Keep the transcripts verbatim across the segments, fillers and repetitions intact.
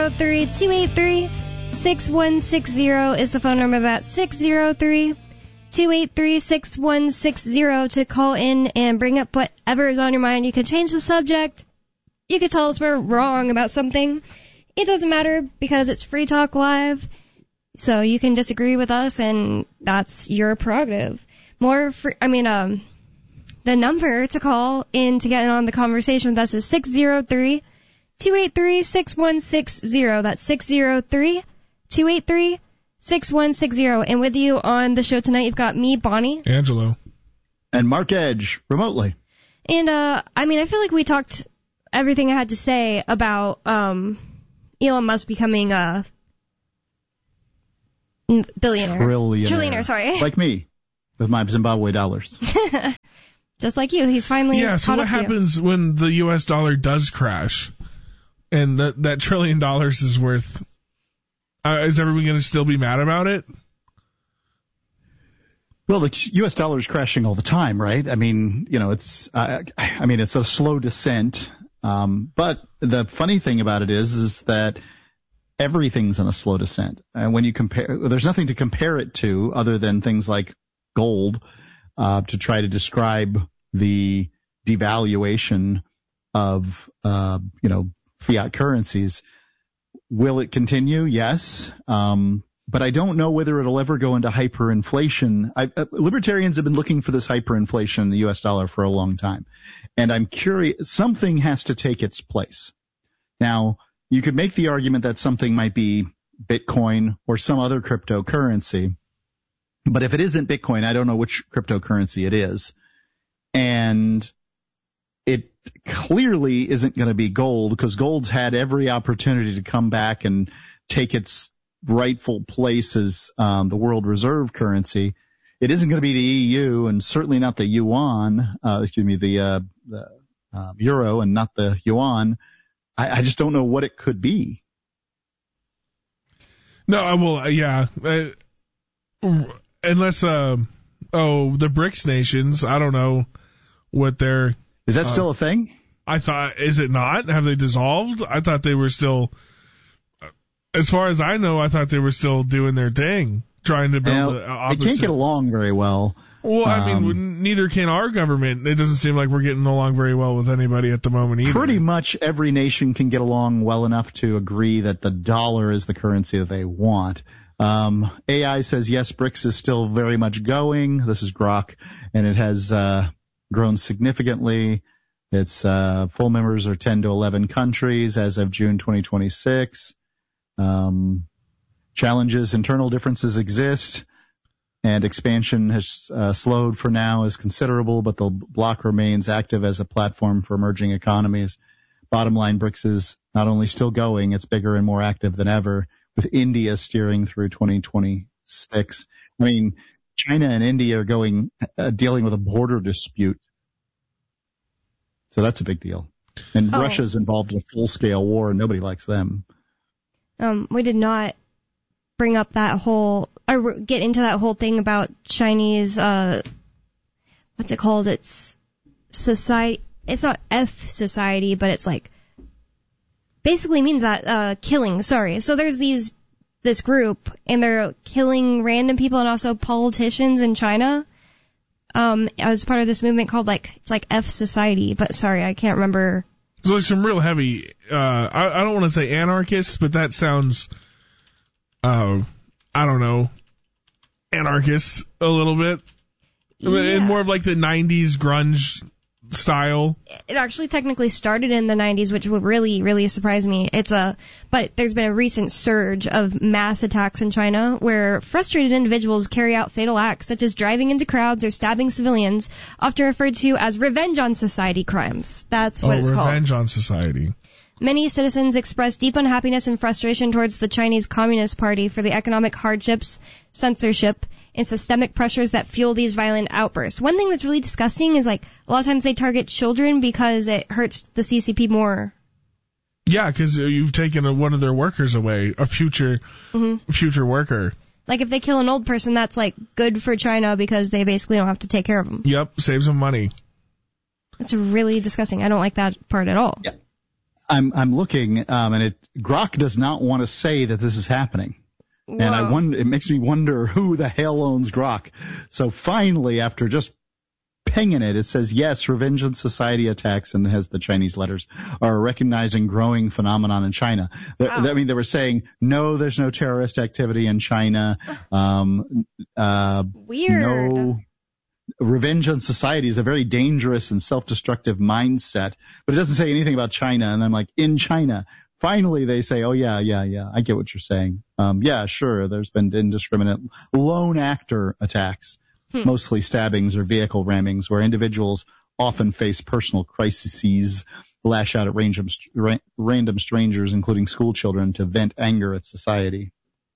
three two eight three six one six zero is the phone number. That's six zero three two eight three six one six zero to call in and bring up whatever is on your mind. You can change the subject. You can tell us we're wrong about something. It doesn't matter because it's Free Talk Live. So you can disagree with us, and that's your prerogative. More free, I mean, um, the number to call in to get in on the conversation with us is six zero three two eight three six one six zero. That's six zero three two eight three six one six zero. And with you on the show tonight, you've got me, Bonnie. Angelo. And Mark Edge, remotely. And, uh, I mean, I feel like we talked everything I had to say about, um, Elon Musk becoming a billionaire. Trillionaire. Trillionaire, sorry. Like me, with my Zimbabwe dollars. Just like you, he's finally Yeah, so caught what up to you. happens when the U S dollar does crash and that, that trillion dollars is worth... Uh, is everyone going to still be mad about it? Well, the U S dollar is crashing all the time, right? I mean, you know, it's, uh, I mean, it's a slow descent. Um, but the funny thing about it is, is that everything's on a slow descent. And when you compare, there's nothing to compare it to other than things like gold, uh, to try to describe the devaluation of, uh, you know, fiat currencies. Will it continue? Yes. Um, but I don't know whether it'll ever go into hyperinflation. I, uh, libertarians have been looking for this hyperinflation in the U S dollar for a long time. And I'm curious, something has to take its place. Now, you could make the argument that something might be Bitcoin or some other cryptocurrency. But if it isn't Bitcoin, I don't know which cryptocurrency it is. And it clearly isn't going to be gold, because gold's had every opportunity to come back and take its rightful place as um, the world reserve currency. It isn't going to be the E U, and certainly not the yuan, uh, excuse me, the, uh, the uh, euro, and not the yuan. I, I just don't know what it could be. No, well, yeah. Uh, unless, uh, oh, the BRICS nations, I don't know what they're... Is that uh, still a thing? I thought, is it not? Have they dissolved? I thought they were still, as far as I know, I thought they were still doing their thing, trying to build now, an opposite. They can't get along very well. Well, I um, mean, neither can our government. It doesn't seem like we're getting along very well with anybody at the moment either. Pretty much every nation can get along well enough to agree that the dollar is the currency that they want. Um, A I says, yes, BRICS is still very much going. This is Grok, and it has uh, grown significantly. Its uh, full members are ten to eleven countries as of June twenty twenty-six. Um, challenges, internal differences exist, and expansion has uh, slowed for now, is considerable, but the bloc remains active as a platform for emerging economies. Bottom line, BRICS is not only still going, it's bigger and more active than ever, with India steering through twenty twenty-six. I mean, China and India are going, uh, dealing with a border dispute. So that's a big deal. And oh. Russia's involved in a full-scale war, and nobody likes them. Um, we did not bring up that whole, or get into that whole thing about Chinese, uh, what's it called? It's society, it's not F society, but it's like, basically means that, uh, killing, sorry. So there's these, this group, and they're killing random people and also politicians in China. Um, as part of this movement called, like, it's like F Society, but sorry, I can't remember. So like some real heavy, uh, I, I don't want to say anarchists, but that sounds, uh, I don't know, anarchists a little bit. Yeah. And more of like the nineties grunge style. It actually technically started in the nineties, which would really, really surprise me. It's a, but there's been a recent surge of mass attacks in China where frustrated individuals carry out fatal acts such as driving into crowds or stabbing civilians, often referred to as revenge on society crimes. That's what oh, it's called. Revenge on society. Many citizens expressed deep unhappiness and frustration towards the Chinese Communist Party for the economic hardships, censorship, and systemic pressures that fuel these violent outbursts. One thing that's really disgusting is, like, a lot of times they target children because it hurts the C C P more. Yeah, because you've taken a, one of their workers away, a future mm-hmm. future worker. Like, if they kill an old person, that's, like, good for China because they basically don't have to take care of them. Yep, saves them money. It's really disgusting. I don't like that part at all. Yeah. I'm I'm looking, um, and it Grok does not want to say that this is happening. Whoa. And I wonder, it makes me wonder who the hell owns Grok. So finally, after just pinging it, it says, yes, revenge and society attacks, and it has the Chinese letters, are a recognizing growing phenomenon in China. Wow. I mean, they were saying, no, there's no terrorist activity in China. Um, uh, Weird. No, revenge on society is a very dangerous and self-destructive mindset, but it doesn't say anything about China. And I'm like, in China. Finally, they say, oh, yeah, yeah, yeah, I get what you're saying. Um, yeah, sure, there's been indiscriminate lone actor attacks, hmm. mostly stabbings or vehicle rammings, where individuals often face personal crises, lash out at random, random strangers, including school children, to vent anger at society.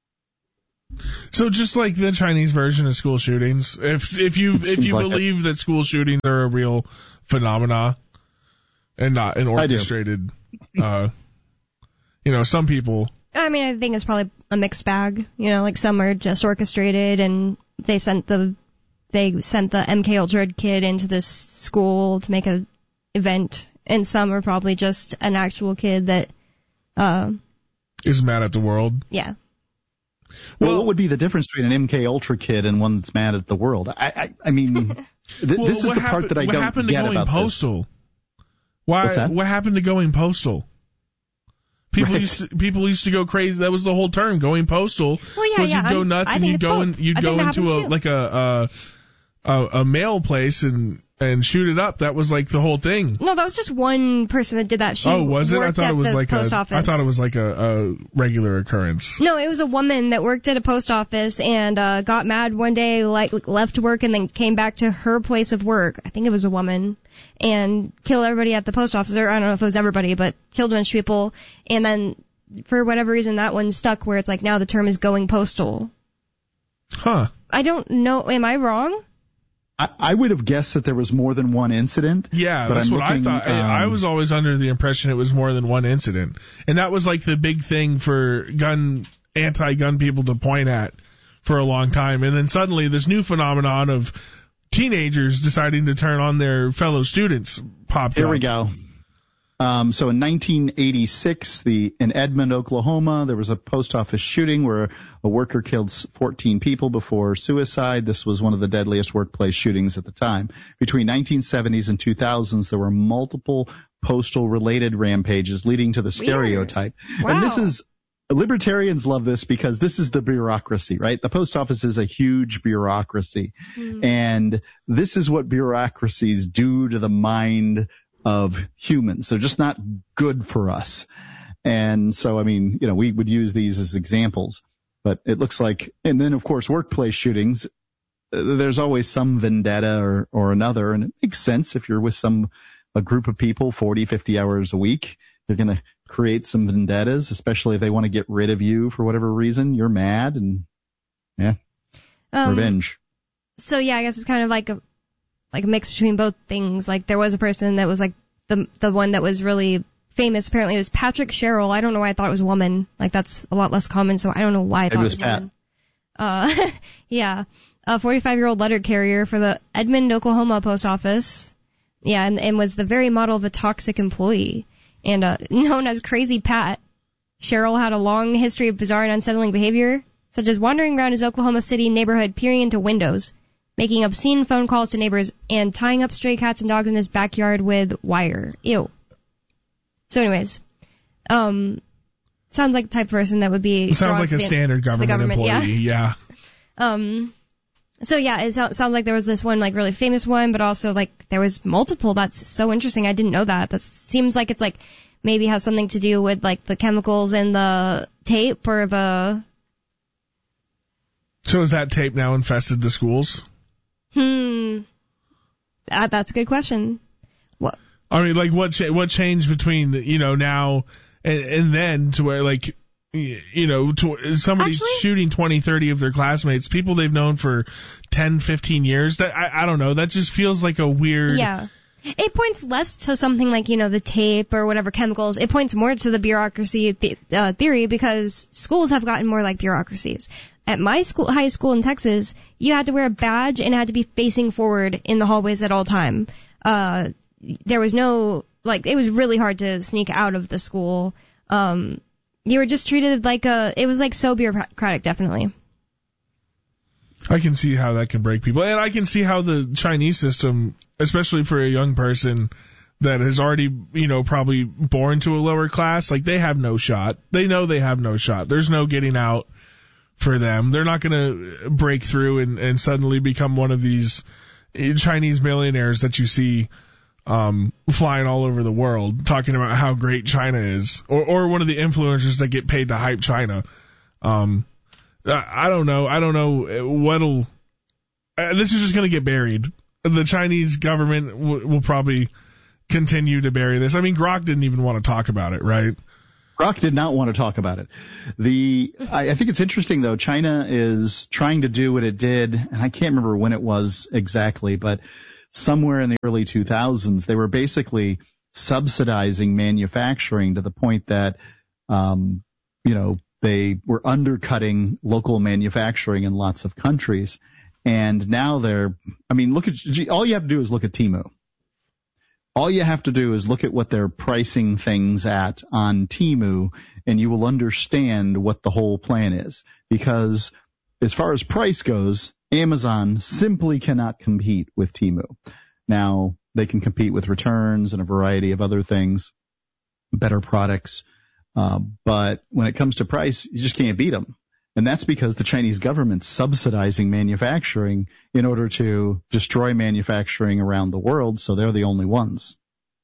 So just like the Chinese version of school shootings, if if you if you like believe it. that school shootings are a real phenomena and not an orchestrated, uh, you know, some people. I mean, I think it's probably a mixed bag. You know, like some are just orchestrated, and they sent the they sent the M K Ultra kid into this school to make a event, and some are probably just an actual kid that uh, is mad at the world. Yeah. Well, well, what would be the difference between an M K Ultra kid and one that's mad at the world? I, I, I mean, th- well, this is the happened, part that I what don't happened get to going about postal? This. Why? What's that? What happened to going postal? People right. used to people used to go crazy. That was the whole term, going postal. Well, yeah, yeah. You'd go I'm, nuts I and you'd go both. in, you'd I go into a too. like a, a a a mail place and and shoot it up. That was like the whole thing. No, that was just one person that did that. She oh, was it? I thought it was like post a. Office. I thought it was like a, a regular occurrence. No, it was a woman that worked at a post office and uh got mad one day, like left work and then came back to her place of work. I think it was a woman, and killed everybody at the post office. Or I don't know if it was everybody, but killed a bunch of people. And then for whatever reason, that one stuck where it's like now the term is going postal. Huh. I don't know. Am I wrong? I, I would have guessed that there was more than one incident. Yeah, but that's I'm what looking, I thought. Um, I was always under the impression it was more than one incident. And that was like the big thing for gun, anti-gun people to point at for a long time. And then suddenly this new phenomenon of teenagers deciding to turn on their fellow students popped Here up. we go. Um, so in nineteen eighty-six, the in Edmond, Oklahoma, there was a post office shooting where a worker killed fourteen people before suicide. This was one of the deadliest workplace shootings at the time. Between nineteen seventies and two thousands, there were multiple postal-related rampages leading to the stereotype. Wow. And this is libertarians love this because this is the bureaucracy, right? The post office is a huge bureaucracy, mm. and this is what bureaucracies do to the mind of humans. They're just not good for us. And so, I mean, you know, we would use these as examples, but it looks like, and then of course, workplace shootings, there's always some vendetta or, or another. And it makes sense if you're with some, a group of people forty, fifty hours a week, you're going to create some vendettas, especially if they want to get rid of you for whatever reason. You're mad and yeah, um, revenge. So yeah, I guess it's kind of like a, like a mix between both things. Like there was a person that was like the the one that was really famous. Apparently it was Patrick Sherrill. I don't know why I thought it was a woman. Like that's a lot less common, so I don't know why I thought it was, it was Pat. a woman. Uh, yeah, a forty-five-year-old letter carrier for the Edmond, Oklahoma post office. Yeah, and, and was the very model of a toxic employee. And uh, known as Crazy Pat, Sherrill had a long history of bizarre and unsettling behavior, such as wandering around his Oklahoma City neighborhood peering into windows, making obscene phone calls to neighbors, and tying up stray cats and dogs in his backyard with wire. Ew. So anyways, um, sounds like the type of person that would be... It sounds like a standard government, government employee, yeah. yeah. Um, so yeah, it sounds like there was this one, like, really famous one, but also, like, there was multiple. That's so interesting. I didn't know that. That seems like it's, like, maybe has something to do with, like, the chemicals in the tape or the... So has that tape now infested the schools? Hmm. That, that's a good question. What? I mean, like, what cha- what changed between, you know, now and, and then to where, like, you know, to, somebody Actually, shooting twenty, thirty of their classmates, people they've known for ten, fifteen years. That I, I don't know. That just feels like a weird... Yeah. It points less to something like, you know, the tape or whatever chemicals. It points more to the bureaucracy th- uh, theory because schools have gotten more like bureaucracies. At my school, high school in Texas, you had to wear a badge and had to be facing forward in the hallways at all time. Uh, there was no, like, it was really hard to sneak out of the school. Um, you were just treated like a, it was like so bureaucratic, definitely. I can see how that can break people. And I can see how the Chinese system, especially for a young person that has already, you know, probably born to a lower class, like they have no shot. They know they have no shot. There's no getting out for them. They're not going to break through and, and suddenly become one of these Chinese millionaires that you see um, flying all over the world talking about how great China is, or, or one of the influencers that get paid to hype China. Um, I don't know. I don't know what'll. Uh, this is just going to get buried. The Chinese government w- will probably continue to bury this. I mean, Grok didn't even want to talk about it, right? Grok did not want to talk about it. The I, I think it's interesting though. China is trying to do what it did, and I can't remember when it was exactly, but somewhere in the early two thousands, they were basically subsidizing manufacturing to the point that, um, you know. They were undercutting local manufacturing in lots of countries. And now they're, I mean, look at, all you have to do is look at Temu. All you have to do is look at what they're pricing things at on Temu, and you will understand what the whole plan is. Because as far as price goes, Amazon simply cannot compete with Temu. Now, they can compete with returns and a variety of other things, better products. Uh, but when it comes to price, you just can't beat them. And that's because the Chinese government's subsidizing manufacturing in order to destroy manufacturing around the world, so they're the only ones.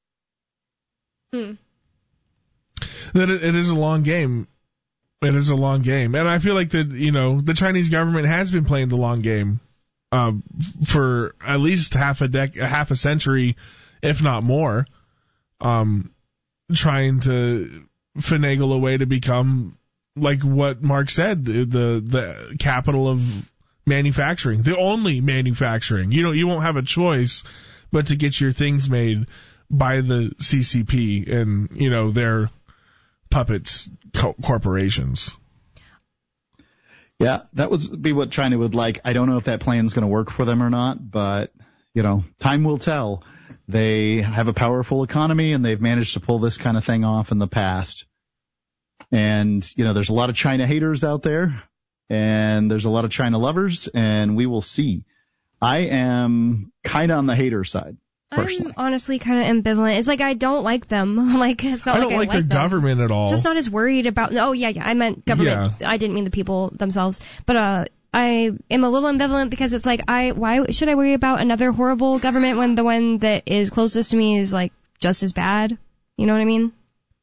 Hmm. That it, it is a long game. It is a long game. And I feel like that, you know, the Chinese government has been playing the long game uh, for at least half a dec- half a century, if not more, um, trying to finagle a way to become, like what Mark said, the the capital of manufacturing, the only manufacturing. You know, you won't have a choice but to get your things made by the C C P and, you know, their puppets co- corporations. Yeah, that would be what China would like. I don't know if that plan's going to work for them or not, but, you know, time will tell. They have a powerful economy, and they've managed to pull this kind of thing off in the past. And, you know, there's a lot of China haters out there, and there's a lot of China lovers, and we will see. I am kind of on the hater side, personally. I'm honestly kind of ambivalent. It's like I don't like them. Like it's not I don't like, like, I like their them. government at all. Just not as worried about. Oh yeah, yeah. I meant government. Yeah. I didn't mean the people themselves. But uh, I am a little ambivalent because it's like I why should I worry about another horrible government when the one that is closest to me is like just as bad? You know what I mean?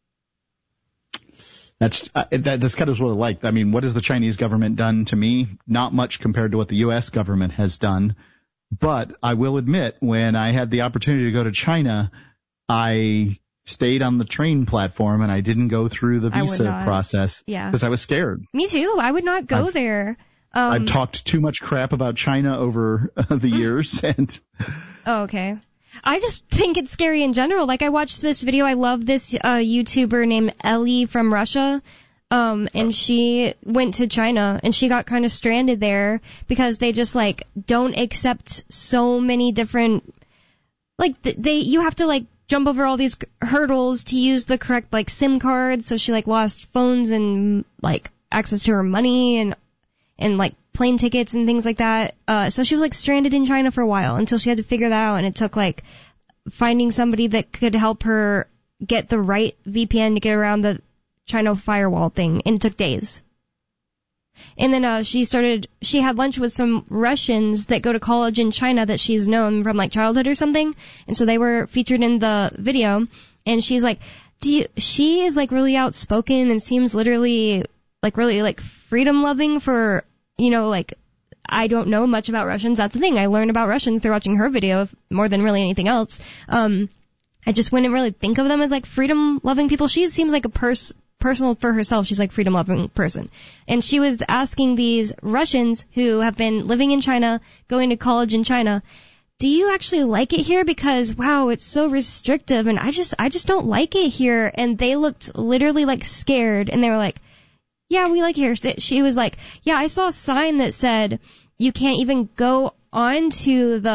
That's uh, that, that's kind of what I like. I mean, what has the Chinese government done to me? Not much compared to what the U S government has done. But I will admit, when I had the opportunity to go to China, I stayed on the train platform and I didn't go through the visa process Yeah. because I was scared. Me too. I would not go I've, there. Um, I've talked too much crap about China over uh, the years, and oh, okay. I just think it's scary in general. Like, I watched this video. I love this uh, YouTuber named Ellie from Russia. Um, and she went to China and she got kind of stranded there because they just like don't accept so many different, like they, you have to like jump over all these hurdles to use the correct like SIM card. So she like lost phones and like access to her money and, and like plane tickets and things like that. Uh, so she was like stranded in China for a while until she had to figure that out. And it took like finding somebody that could help her get the right V P N to get around the China firewall thing, and it took days. And then uh, she started, she had lunch with some Russians that go to college in China that she's known from like childhood or something, and so they were featured in the video, and she's like, do you, she is like really outspoken and seems literally like really like freedom loving for, you know, like, I don't know much about Russians. That's the thing. I learned about Russians through watching her video more than really anything else. Um, I just wouldn't really think of them as like freedom loving people. She seems like a person, personal for herself. She's like freedom loving person. And she was asking these Russians who have been living in China, going to college in China, do you actually like it here? Because wow, it's so restrictive and I just, I just don't like it here. And they looked literally like scared and they were like, yeah, we like it here. She was like, yeah, I saw a sign that said you can't even go onto the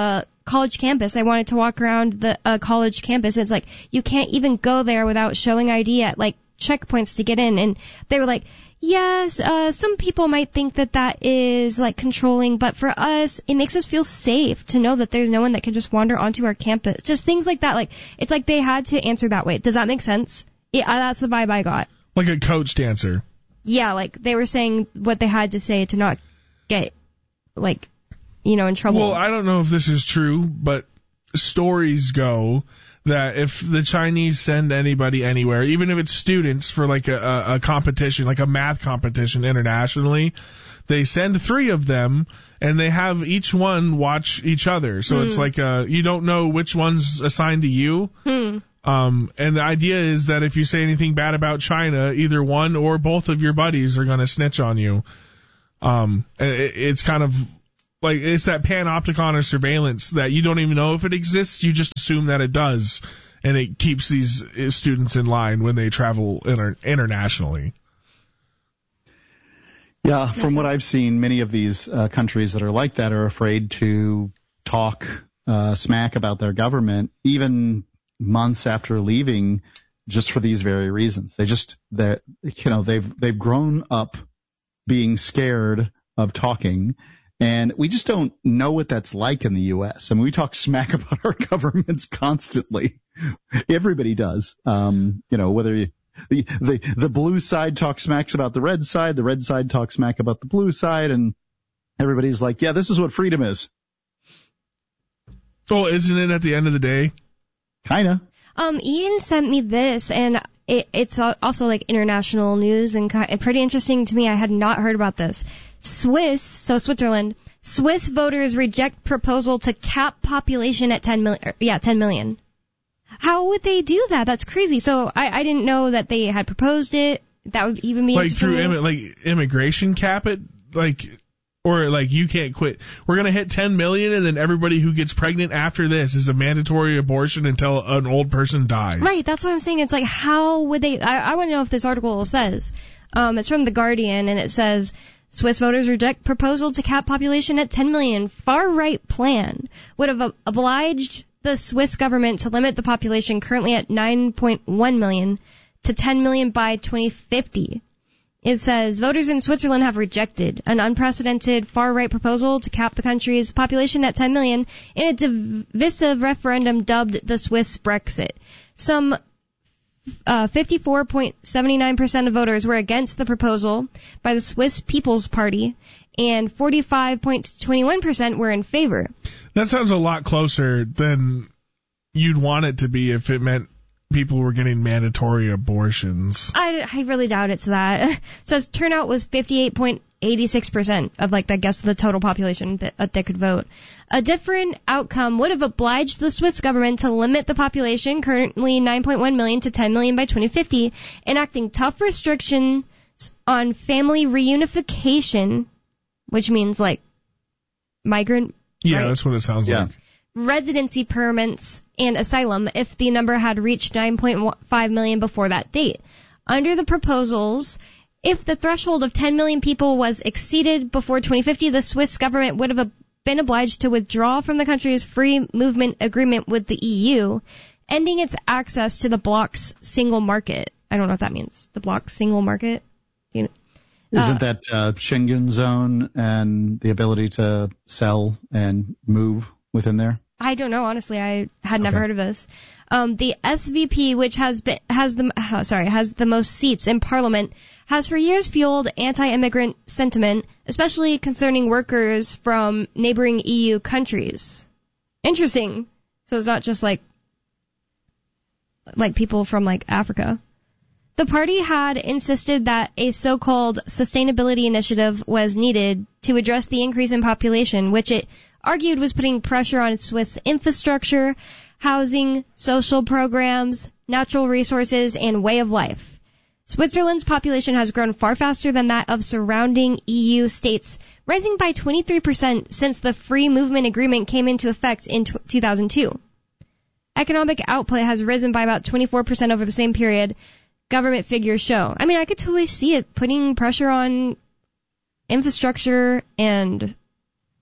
college campus. I wanted to walk around the uh, college campus. It's like, you can't even go there without showing I D at, like, checkpoints to get in. And they were like, yes, uh, some people might think that that is, like, controlling, but for us, it makes us feel safe to know that there's no one that can just wander onto our campus. Just things like that. Like, it's like they had to answer that way. Does that make sense? Yeah, that's the vibe I got. Like a coached answer. Yeah, like, they were saying what they had to say to not get, like, you know, in trouble. Well, I don't know if this is true, but stories go that if the Chinese send anybody anywhere, even if it's students for like a, a, a competition, like a math competition internationally, they send three of them and they have each one watch each other. So mm. it's like uh you don't know which one's assigned to you. Hmm. Um, and the idea is that if you say anything bad about China, either one or both of your buddies are going to snitch on you. Um, it, it's kind of like, it's that panopticon of surveillance that you don't even know if it exists. You just assume that it does. And it keeps these students in line when they travel inter- internationally. Yeah, from what I've seen, many of these uh, countries that are like that are afraid to talk uh, smack about their government, even months after leaving, just for these very reasons. They just, they, you know, they've they've grown up being scared of talking. And we just don't know what that's like in the U S. I mean, we talk smack about our governments constantly. Everybody does. Um, you know, whether you, the, the, the blue side talks smacks about the red side, the red side talks smack about the blue side, and everybody's like, yeah, this is what freedom is. Oh, isn't it at the end of the day? Kinda. Um, Ian sent me this, and it, it's also like international news and pretty interesting to me. I had not heard about this. Swiss, so Switzerland, Swiss voters reject proposal to cap population at ten million. Yeah, ten million. How would they do that? That's crazy. So I, I didn't know that they had proposed it. That would even be like through Im- like immigration cap it, like, or like you can't quit. We're gonna hit ten million, and then everybody who gets pregnant after this is a mandatory abortion until an old person dies. Right. That's what I'm saying. It's like, how would they? I, I want to know if this article says. Um, it's from The Guardian, and it says, Swiss voters reject proposal to cap population at ten million. Far-right plan would have obliged the Swiss government to limit the population currently at nine point one million to ten million by twenty fifty. It says, voters in Switzerland have rejected an unprecedented far-right proposal to cap the country's population at ten million in a divisive referendum dubbed the Swiss Brexit. Some Uh, fifty-four point seven nine percent of voters were against the proposal by the Swiss People's Party, and forty-five point two one percent were in favor. That sounds a lot closer than you'd want it to be if it meant people were getting mandatory abortions. I, I really doubt it's that. It says turnout was fifty-eight point eight six percent of, like, I guess, the total population that, uh, that could vote. A different outcome would have obliged the Swiss government to limit the population, currently nine point one million, to ten million by twenty fifty, enacting tough restrictions on family reunification, which means, like, migrant. Yeah, right? That's what it sounds yeah. like. Residency permits and asylum if the number had reached nine point five million before that date. Under the proposals, if the threshold of ten million people was exceeded before twenty fifty, the Swiss government would have been obliged to withdraw from the country's free movement agreement with the E U, ending its access to the bloc's single market. I don't know what that means. The bloc's single market? You know, Isn't uh, that uh, Schengen zone and the ability to sell and move within there? I don't know, honestly. I had never Okay. heard of this. Um, the S V P, which has been, has the, uh, sorry, has the most seats in Parliament, has for years fueled anti-immigrant sentiment, especially concerning workers from neighboring E U countries. Interesting. So it's not just like, like people from, like, Africa. The party had insisted that a so-called sustainability initiative was needed to address the increase in population, which it argued was putting pressure on Swiss infrastructure, housing, social programs, natural resources, and way of life. Switzerland's population has grown far faster than that of surrounding E U states, rising by twenty-three percent since the Free Movement Agreement came into effect in two thousand two. Economic output has risen by about twenty-four percent over the same period, government figures show. I mean, I could totally see it putting pressure on infrastructure and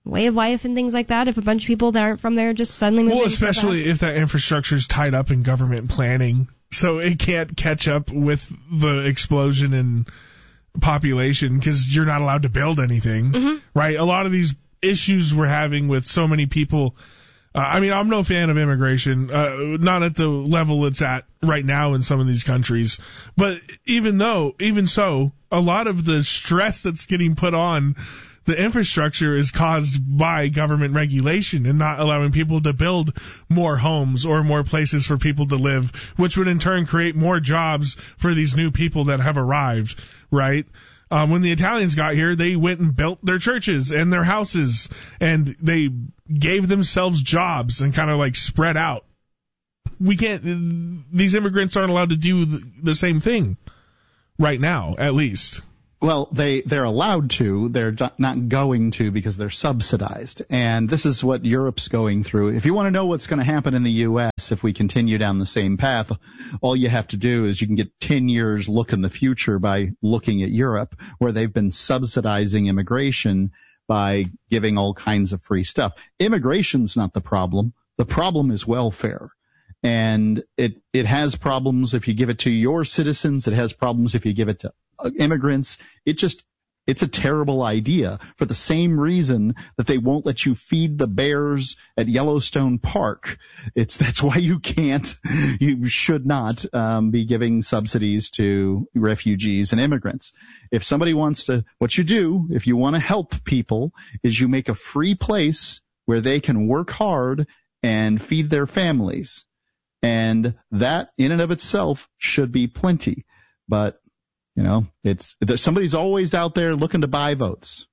way of life and things like that if a bunch of people that aren't from there just suddenly move Well, in so especially fast? if that infrastructure is tied up in government planning, so it can't catch up with the explosion in population because you're not allowed to build anything, Mm-hmm. right? A lot of these issues we're having with so many people. Uh, I mean, I'm no fan of immigration, uh, not at the level it's at right now in some of these countries. But even though, even so, a lot of the stress that's getting put on the infrastructure is caused by government regulation and not allowing people to build more homes or more places for people to live, which would in turn create more jobs for these new people that have arrived, right? Um, when the Italians got here, they went and built their churches and their houses, and they gave themselves jobs and kind of like spread out. We can't, these immigrants aren't allowed to do the, the same thing right now, at least. Well, they, they're allowed to. They're not going to because they're subsidized. And this is what Europe's going through. If you want to know what's going to happen in the U S if we continue down the same path, all you have to do is you can get ten years look in the future by looking at Europe, where they've been subsidizing immigration by giving all kinds of free stuff. Immigration's not the problem. The problem is welfare. And it, it has problems if you give it to your citizens. It has problems if you give it to immigrants. It just, it's a terrible idea for the same reason that they won't let you feed the bears at Yellowstone Park. It's, that's why you can't, you should not, um, be giving subsidies to refugees and immigrants. If somebody wants to, what you do, if you want to help people, is you make a free place where they can work hard and feed their families. And that in and of itself should be plenty. But, you know, it's, somebody's always out there looking to buy votes.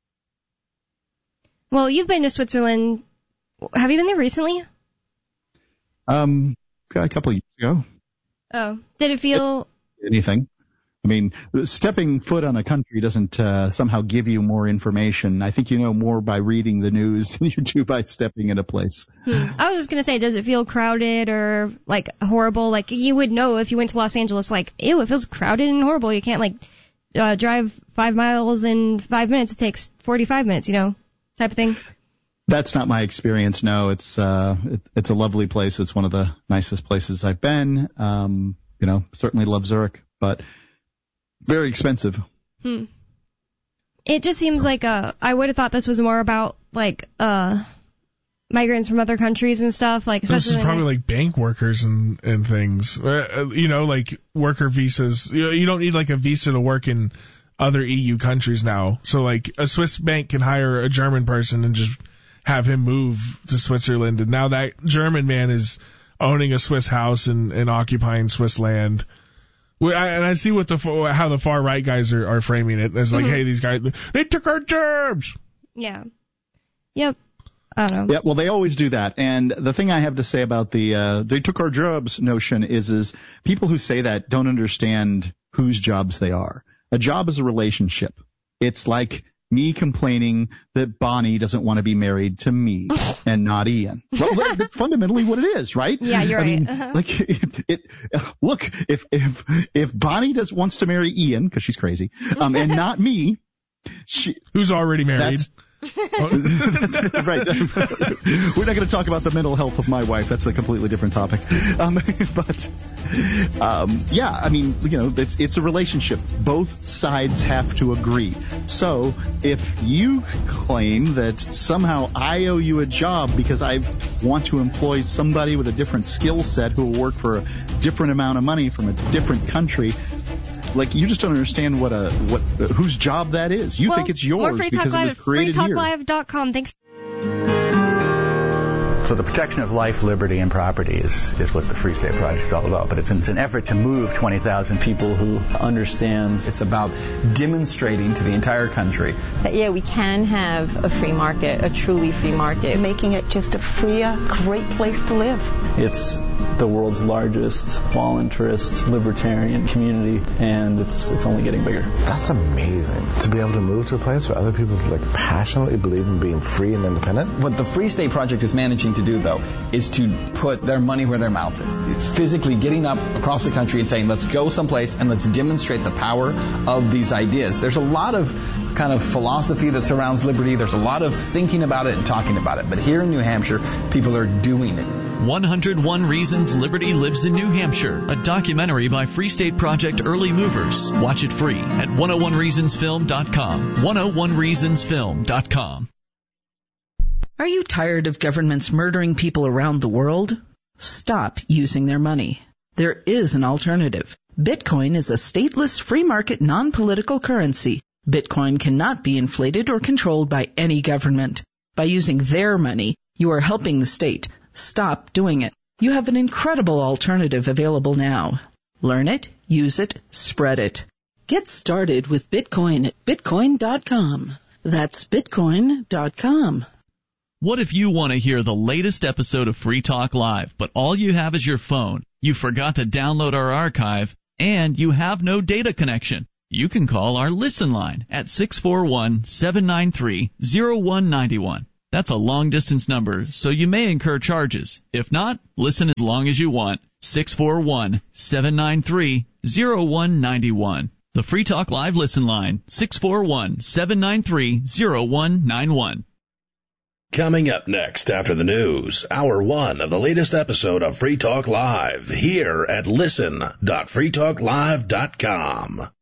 Well, you've been to Switzerland. Have you been there recently? Um, a couple of years ago. Oh, did it feel... Anything. I mean, stepping foot on a country doesn't uh, somehow give you more information. I think you know more by reading the news than you do by stepping in a place. Hmm. I was just going to say, does it feel crowded or, like, horrible? Like, you would know if you went to Los Angeles, like, ew, it feels crowded and horrible. You can't, like, uh, drive five miles in five minutes. It takes forty-five minutes, you know, type of thing. That's not my experience, no. It's uh, it, it's a lovely place. It's one of the nicest places I've been. Um, you know, certainly love Zurich, but... very expensive. Hmm. It just seems like uh, I would have thought this was more about like uh, migrants from other countries and stuff. Like, especially this is probably like bank workers and and things. Uh, you know, like worker visas. You, you don't need like a visa to work in other E U countries now. So like a Swiss bank can hire a German person and just have him move to Switzerland, and now that German man is owning a Swiss house and, and occupying Swiss land. Well, I, and I see what the how the far right guys are, are framing it. It's like, mm-hmm. hey, these guys, they took our jobs. Yeah. Yep. I don't know. Yeah, well, they always do that. And the thing I have to say about the uh, they took our jobs notion is, is people who say that don't understand whose jobs they are. A job is a relationship. It's like me complaining that Bonnie doesn't want to be married to me and not Ian. Well, that's fundamentally what it is, right? Yeah, you're I right. Mean, uh-huh. Like, it, it, look, if if if Bonnie does wants to marry Ian because she's crazy, um, and not me, she who's already married. That's, that's right. We're not going to talk about the mental health of my wife. That's a completely different topic. Um, but um, yeah, I mean, you know, it's, it's a relationship. Both sides have to agree. So if you claim that somehow I owe you a job because I want to employ somebody with a different skill set who will work for a different amount of money from a different country, like, you just don't understand what a what whose job that is. You well, think it's yours because it was created free talk here. live dot com. Thanks. So the protection of life, liberty, and property is, is what the Free State Project is all about. But it's an, it's an effort to move twenty thousand people who understand. It's about demonstrating to the entire country that, yeah, we can have a free market, a truly free market. Making it just a freer, great place to live. It's the world's largest voluntarist libertarian community, and it's it's only getting bigger. That's amazing, to be able to move to a place where other people like passionately believe in being free and independent. What the Free State Project is managing to do, though, is to put their money where their mouth is. It's physically getting up across the country and saying, let's go someplace and let's demonstrate the power of these ideas. There's a lot of kind of philosophy that surrounds liberty. There's a lot of thinking about it and talking about it. But here in New Hampshire, people are doing it. one oh one Reasons Liberty Lives in New Hampshire, a documentary by Free State Project Early Movers. Watch it free at one oh one reasons film dot com. one oh one reasons film dot com. Are you tired of governments murdering people around the world? Stop using their money. There is an alternative. Bitcoin is a stateless, free market, non-political currency. Bitcoin cannot be inflated or controlled by any government. By using their money, you are helping the state. Stop doing it. You have an incredible alternative available now. Learn it, use it, spread it. Get started with Bitcoin at bitcoin dot com. That's bitcoin dot com. What if you want to hear the latest episode of Free Talk Live, but all you have is your phone, you forgot to download our archive, and you have no data connection? You can call our Listen line at six four one, seven nine three, zero one nine one. That's a long-distance number, so you may incur charges. If not, listen as long as you want. six four one, seven nine three, zero one nine one. The Free Talk Live Listen line, six four one, seven nine three, zero one nine one. Coming up next after the news, hour one of the latest episode of Free Talk Live, here at listen dot free talk live dot com.